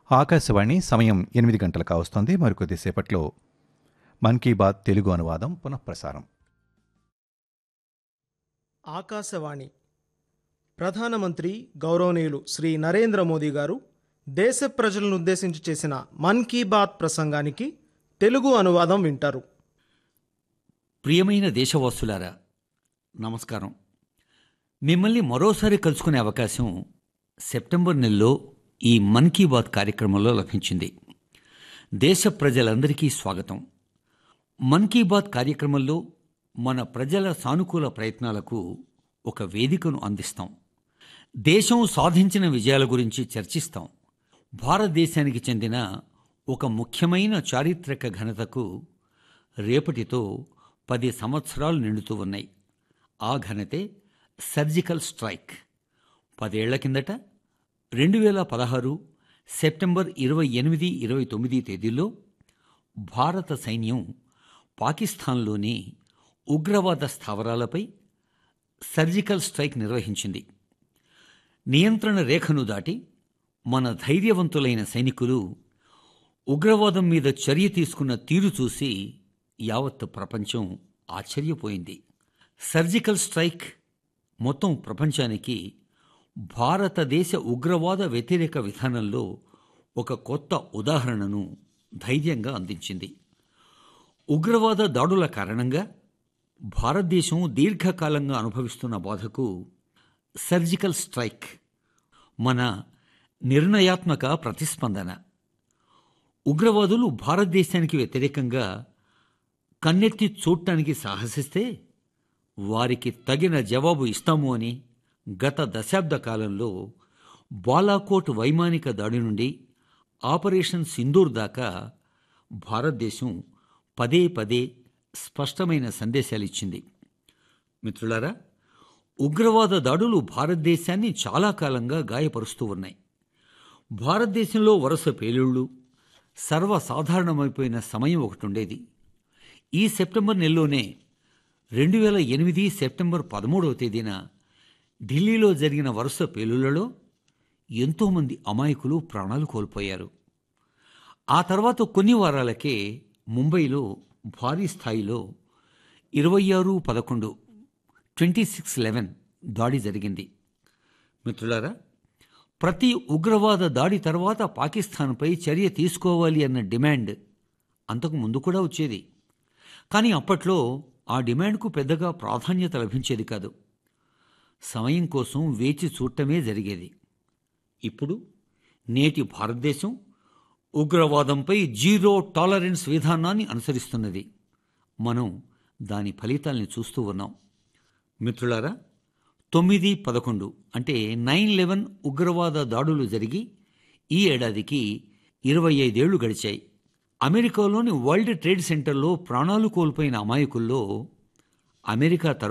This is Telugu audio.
ఆకాశవాణి సమయం 8 గంటలు కావస్తోంది. మరికొద్దిసేపట్లో మన్ కీ బాత్ తెలుగు అనువాదం పునఃప్రసారం. ఆకాశవాణి ప్రధానమంత్రి గౌరవనీయులు శ్రీ నరేంద్ర మోదీ గారు దేశ ప్రజలను ఉద్దేశించి చేసిన మన్ కీ బాత్ ప్రసంగానికి తెలుగు అనువాదం వింటారు. ప్రియమైన దేశవాసులారా, నమస్కారం. మిమ్మల్ని మరోసారి కలుసుకునే అవకాశం సెప్టెంబర్ నెలలో ఈ మన్ కీ బాత్ కార్యక్రమంలో లభించింది. దేశ ప్రజలందరికీ స్వాగతం. మన్ కీ బాత్ కార్యక్రమంలో మన ప్రజల సానుకూల ప్రయత్నాలకు ఒక వేదికను అందిస్తాం. దేశం సాధించిన విజయాల గురించి చర్చిస్తాం. భారతదేశానికి చెందిన ఒక ముఖ్యమైన చారిత్రక ఘనతకు రేపటితో 10 సంవత్సరాలు నిండుతూ ఉన్నాయి. ఆ ఘనతే సర్జికల్ స్ట్రైక్. 10 ఏళ్ల కిందట 2016 సెప్టెంబర్ 28, 29 తేదీల్లో భారత సైన్యం పాకిస్తాన్లోని ఉగ్రవాద స్థావరాలపై సర్జికల్ స్ట్రైక్ నిర్వహించింది. నియంత్రణ రేఖను దాటి మన ధైర్యవంతులైన సైనికులు ఉగ్రవాదం మీద చర్య తీసుకున్న తీరు చూసి యావత్ ప్రపంచం ఆశ్చర్యపోయింది. సర్జికల్ స్ట్రైక్ మొత్తం ప్రపంచానికి భారతదేశ ఉగ్రవాద వ్యతిరేక విధానంలో ఒక కొత్త ఉదాహరణను ధైర్యంగా అందించింది. ఉగ్రవాద దాడుల కారణంగా భారతదేశం దీర్ఘకాలంగా అనుభవిస్తున్న బాధకు సర్జికల్ స్ట్రైక్ మన నిర్ణయాత్మక ప్రతిస్పందన. ఉగ్రవాదులు భారతదేశానికి వ్యతిరేకంగా కన్నెత్తి చూడటానికి సాహసిస్తే వారికి తగిన జవాబు ఇస్తాము అని గత దశాబ్ద కాలంలో బాలాకోట్ వైమానిక దాడి నుండి ఆపరేషన్ సింధూర్ దాకా భారతదేశం పదే పదే స్పష్టమైన సందేశాలిచ్చింది. మిత్రులారా, ఉగ్రవాద దాడులు భారతదేశాన్ని చాలా కాలంగా గాయపరుస్తూ ఉన్నాయి. భారతదేశంలో వరుస పేలుళ్లు సర్వసాధారణమైపోయిన సమయం ఒకటి ఉండేది. ఈ సెప్టెంబర్ నెలలోనే 2008 సెప్టెంబర్ 13వ తేదీన ఢిల్లీలో జరిగిన వరుస పేలుళ్లలో ఎంతోమంది అమాయకులు ప్రాణాలు కోల్పోయారు. ఆ తర్వాత కొన్ని వారాలకే ముంబైలో భారీ స్థాయిలో 26/11 26/11 దాడి జరిగింది. మిత్రులారా, ప్రతి ఉగ్రవాద దాడి తర్వాత పాకిస్తాన్పై చర్య తీసుకోవాలి అన్న డిమాండ్ అంతకు ముందు కూడా వచ్చేది. కానీ అప్పట్లో ఆ డిమాండ్కు పెద్దగా ప్రాధాన్యత లభించేది కాదు. సమయం కోసం వేచి చూడటమే జరిగేది. ఇప్పుడు నేటి భారతదేశం ఉగ్రవాదంపై జీరో టాలరెన్స్ విధానాన్ని అనుసరిస్తున్నది. మనం దాని ఫలితాల్ని చూస్తూ ఉన్నాం. మిత్రులారా, 9/11 అంటే 9/11 ఉగ్రవాద దాడులు జరిగి ఈ ఏడాదికి 25 ఏళ్లు గడిచాయి. అమెరికాలోని వరల్డ్ ట్రేడ్ సెంటర్లో ప్రాణాలు కోల్పోయిన అమాయకుల్లో అమెరికా